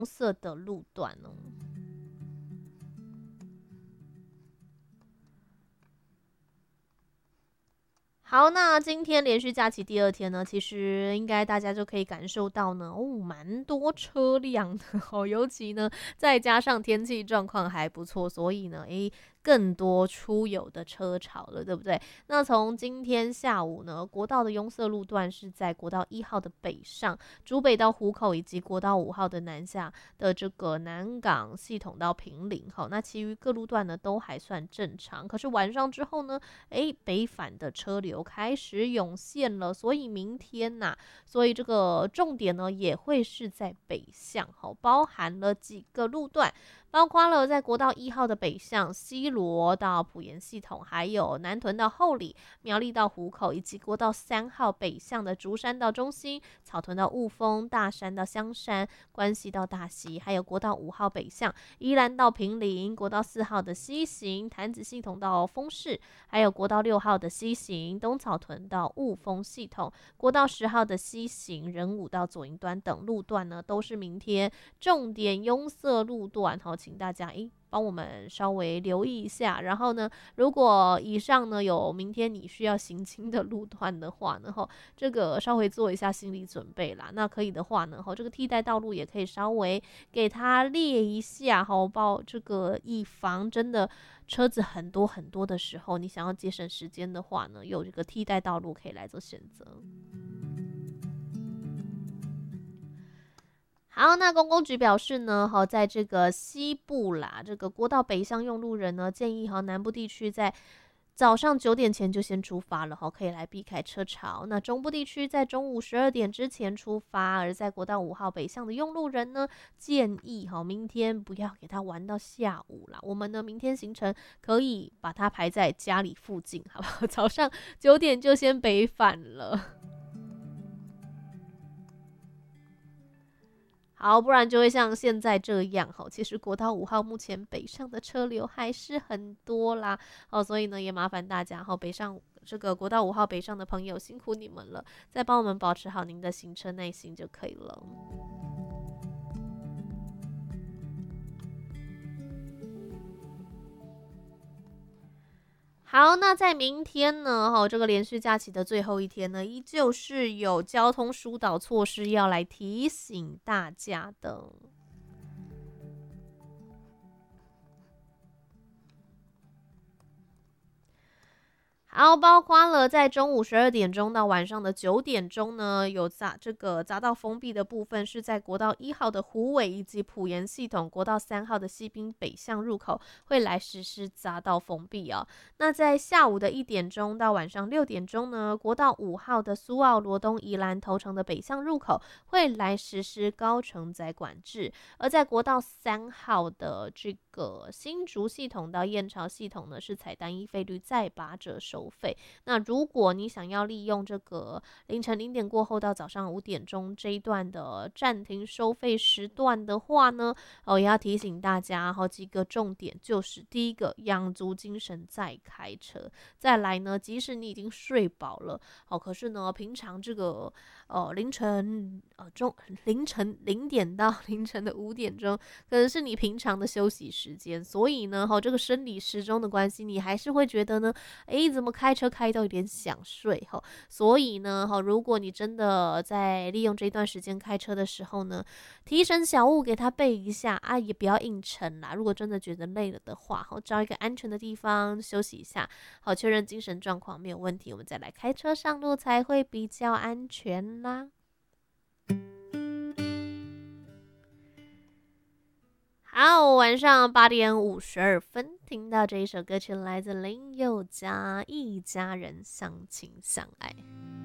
色的路段哦。好，那今天连续假期第二天呢，其实应该大家就可以感受到呢，蛮多车辆的哦，尤其呢再加上天气状况还不错，所以呢，更多出游的车潮了，对不对？那从今天下午呢，国道的拥塞路段是在国道1号的北上，竹北到湖口，以及国道5号的南下的这个南港系统到平林。好，那其余各路段呢都还算正常。可是晚上之后呢，北返的车流开始涌现了，所以明天所以这个重点呢也会是在北向，好，包含了几个路段。包括了在国道1号的北向西螺到埔盐系统，还有南屯到后里、苗栗到湖口，以及国道3号北向的竹山到中心、草屯到雾峰、大山到香山、关西到大溪，还有国道5号北向宜兰到平林、国道4号的西行潭子系统到丰市，还有国道6号的西行东草屯到雾峰系统，国道10号的西行仁武到左营端等路段呢，都是明天重点拥塞路段，请大家帮我们稍微留意一下。然后呢，如果以上呢有明天你需要行经的路段的话呢，这个稍微做一下心理准备啦。那可以的话呢，这个替代道路也可以稍微给它列一下，这个以防真的车子很多很多的时候，你想要节省时间的话呢，有这个替代道路可以来做选择。好，那公共局表示呢，在这个西部啦，这个国道北向用路人呢，建议南部地区在早上9点前就先出发了，可以来避开车潮。那中部地区在中午12点之前出发，而在国道5号北向的用路人呢，建议明天不要给他玩到下午啦。我们呢，明天行程可以把它排在家里附近，好不好？早上9点就先北返了。好，不然就会像现在这样其实国道5号目前北上的车流还是很多啦，所以呢也麻烦大家北上这个国道5号北上的朋友辛苦你们了，再帮我们保持好您的行车耐心就可以了。好，那在明天呢，这个连续假期的最后一天呢，依旧是有交通疏导措施要来提醒大家的。好，包括了在中午12点钟到晚上的9点钟呢，有匝道封闭的部分是在国道1号的虎尾以及埔盐系统，国道3号的西滨北向入口会来实施匝道封闭哦。那在下午的1点钟到晚上6点钟呢，国道5号的苏澳罗东宜兰头城的北向入口会来实施高承载管制，而在国道3号的这个新竹系统到燕巢系统呢，是采单一费率再8折收费。那如果你想要利用这个凌晨0点过后到早上5点钟这一段的暂停收费时段的话呢，也要提醒大家几个重点，就是第一个，养足精神再开车；再来呢，即使你已经睡饱了，可是呢，平常这个凌晨0点到凌晨的5点钟，可能是你平常的休息时间，所以呢，这个生理时钟的关系，你还是会觉得呢，怎么开车开到有点想睡所以呢，如果你真的在利用这一段时间开车的时候呢，提神小物给它备一下啊，也不要硬撑啦。如果真的觉得累了的话，找一个安全的地方休息一下，确认精神状况没有问题，我们再来开车上路才会比较安全啦。好，晚上8点52分，听到这一首歌曲来自林宥嘉，《一家人相亲相爱》。